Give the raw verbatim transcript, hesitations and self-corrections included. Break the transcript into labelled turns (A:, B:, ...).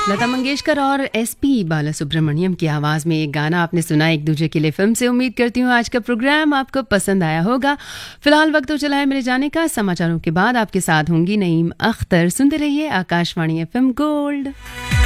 A: लता मंगेशकर और S P Balasubrahmanyam की आवाज़ में एक गाना आपने सुना एक दूसरे के लिए फिल्म से। उम्मीद करती हूँ आज का प्रोग्राम आपको पसंद आया होगा। फिलहाल वक्त तो चला है मेरे जाने का। समाचारों के बाद आपके साथ होंगी नईम अख्तर। सुनते रहिए आकाशवाणी एफएम गोल्ड।